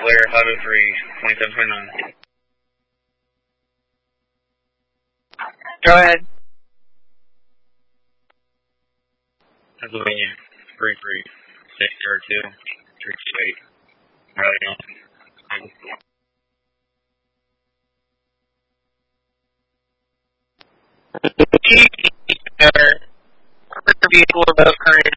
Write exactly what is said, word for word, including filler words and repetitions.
Blair, five oh three, twenty-seven twenty-nine. Go ahead. Pennsylvania, three three, six zero two, three two eight. Riley Nelson. Motor vehicle or boat current